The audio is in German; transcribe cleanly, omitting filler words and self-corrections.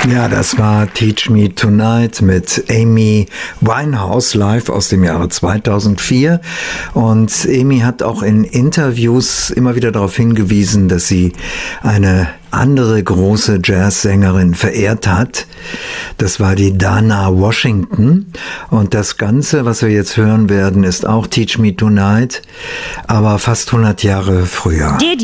Ja, das war Teach Me Tonight mit Amy Winehouse live aus dem Jahre 2004. Und Amy hat auch in Interviews immer wieder darauf hingewiesen, dass sie eine andere große Jazzsängerin verehrt hat. Das war die Dinah Washington. Und das Ganze, was wir jetzt hören werden, ist auch Teach Me Tonight, aber fast 100 Jahre früher.